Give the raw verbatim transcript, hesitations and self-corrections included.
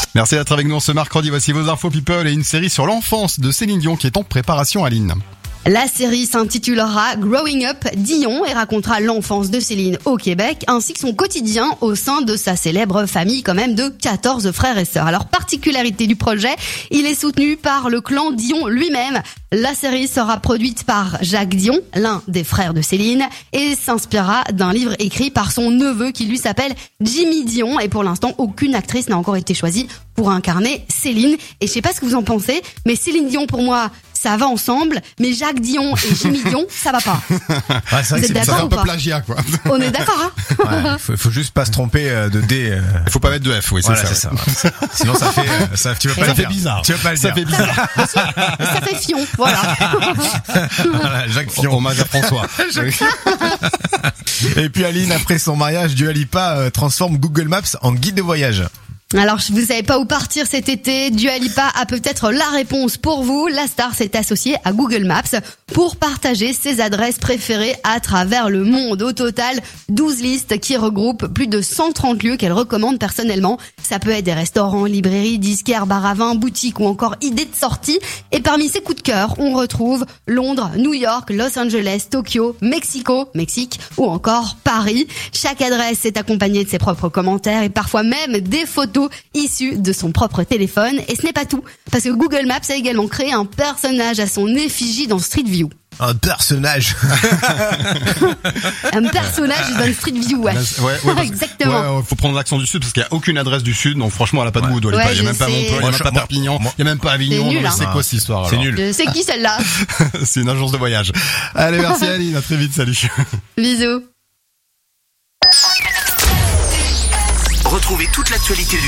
Merci d'être avec nous ce mercredi. Voici vos infos people et une série sur l'enfance de Céline Dion qui est en préparation, Aline. La série s'intitulera Growing Up Dion et racontera l'enfance de Céline au Québec ainsi que son quotidien au sein de sa célèbre famille quand même de quatorze frères et sœurs. Alors, particularité du projet, il est soutenu par le clan Dion lui-même. La série sera produite par Jacques Dion, l'un des frères de Céline, et s'inspirera d'un livre écrit par son neveu qui lui s'appelle Jimmy Dion. Et pour l'instant, aucune actrice n'a encore été choisie pour incarner Céline. Et je sais pas ce que vous en pensez, mais Céline Dion pour moi, ça va ensemble, mais Jacques Dion et Jimmy Dion, ça va pas. Ouais, c'est vrai Vous que êtes c'est d'accord un ou peu pas? plagiat, quoi. On est d'accord, hein? Ouais, faut, faut juste pas se tromper euh, de D. Euh... Il faut pas mettre de F, oui, c'est Voilà, ça. c'est ça. Ouais. Sinon, ça fait, euh, ça, tu veux pas Ça le fait dire. bizarre. Tu veux pas le Ça dire. fait bizarre. Ça fait fion, voilà. Voilà, Jacques Fion. Hommage à François. Et puis Aline, après son mariage, Dua Lipa euh, transforme Google Maps en guide de voyage. Alors, vous savez pas où partir cet été, Dua Lipa a peut-être la réponse pour vous. La star s'est associée à Google Maps pour partager ses adresses préférées à travers le monde. Au total, douze listes qui regroupent plus de cent trente lieux qu'elle recommande personnellement. Ça peut être des restaurants, librairies, disquaires, bars à vin, boutiques ou encore idées de sortie. Et parmi ses coups de cœur, on retrouve Londres, New York, Los Angeles, Tokyo, Mexico, Mexique ou encore Paris. Chaque adresse est accompagnée de ses propres commentaires et parfois même des photos issu de son propre téléphone. Et ce n'est pas tout, parce que Google Maps a également créé un personnage à son effigie dans Street View. Un personnage. Un personnage dans Street View, ouais. Ouais, ouais, parce- Exactement. Ouais, faut prendre l'accent du sud parce qu'il y a aucune adresse du sud. Donc franchement, elle a pas de goût, Dua Lipa. Ouais, Il y a même je pas sais. Montpellier, il y a Moi, même je- pas moi- Perpignan, moi- il y a même pas Avignon. C'est nul, Non, mais hein. c'est quoi cette histoire C'est alors nul. Je sais qui celle-là. C'est une agence de voyage. Allez, merci Aline, à très vite, salut. Bisous. Retrouvez toute l'actualité du